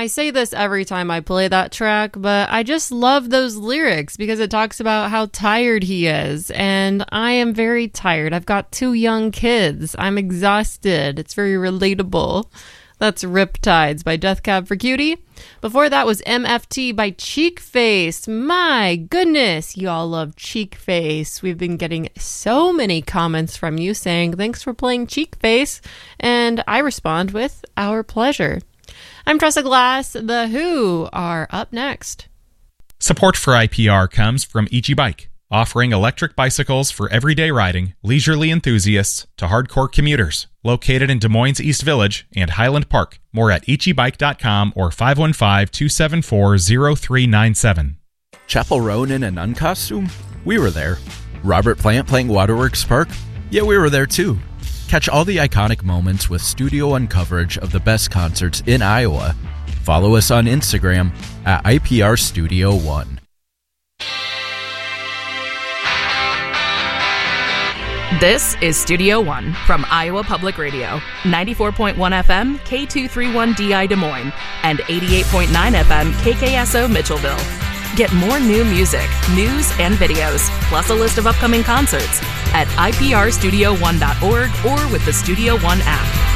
I say this every time I play that track, but I just love those lyrics because it talks about how tired he is. And I am very tired. I've got 2 young kids. I'm exhausted. It's very relatable. That's Riptides by Death Cab for Cutie. Before that was MFT by Cheekface. My goodness, y'all love Cheekface. We've been getting so many comments from you saying thanks for playing Cheekface, and I respond with our pleasure. I'm Tressa Glass. The Who are up next. Support for IPR comes from Ichi Bike, offering electric bicycles for everyday riding, leisurely enthusiasts to hardcore commuters. Located in Des Moines East Village and Highland Park. More at ichibike.com or 515-274-0397. Chappell Roan in a nun costume? We were there. Robert Plant playing Waterworks Park? Yeah, we were there too. Catch all the iconic moments with Studio One coverage of the best concerts in Iowa. Follow us on Instagram at IPR Studio One. This is Studio One from Iowa Public Radio, 94.1 FM, K231DI Des Moines, and 88.9 FM, KKSO Mitchellville. Get more new music, news, and videos, plus a list of upcoming concerts at iprstudio1.org or with the Studio One app.